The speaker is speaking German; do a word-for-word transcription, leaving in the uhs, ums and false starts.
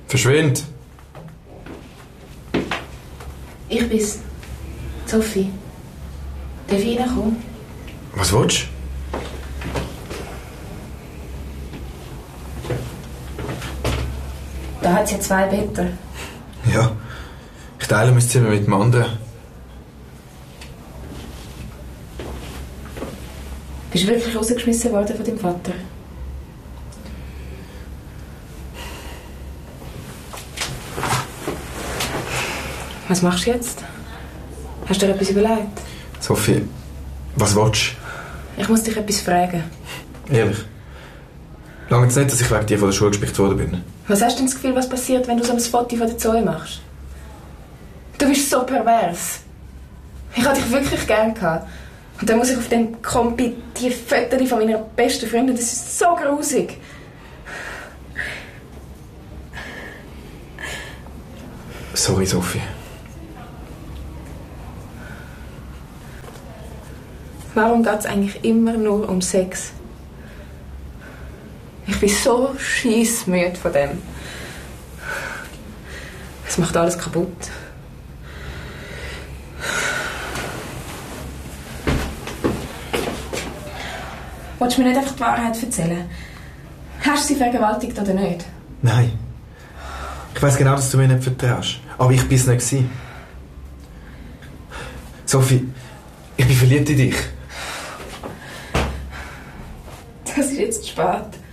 Verschwind! Ich bin's. Sophie. Darf ich reinkommen? Was willst du? Da hat es ja zwei Betten. Ja, ich teile mein Zimmer mit dem anderen. Bist du wirklich rausgeschmissen worden von deinem Vater? Was machst du jetzt? Hast du dir etwas überlegt? Sophie, was willst du? Ich muss dich etwas fragen. Ehrlich? Lange es nicht, dass ich wegen dir von der Schule gespickt worden bin? Was hast du denn das Gefühl, was passiert, wenn du so ein Foto von der Zoe machst? Du bist so pervers. Ich hatte dich wirklich gern gehabt. Und dann muss ich auf dem Kompi die Fotos von meiner besten Freundin. Das ist so grusig. Sorry, Sophie. Warum geht es eigentlich immer nur um Sex? Ich bin so scheissmüde von dem. Es macht alles kaputt. Willst du mir nicht einfach die Wahrheit erzählen? Hast du sie vergewaltigt oder nicht? Nein. Ich weiss genau, dass du mir nicht vertraust. Aber ich bin es nicht gewesen. Sophie, ich bin verliebt in dich. Das ist jetzt zu spät.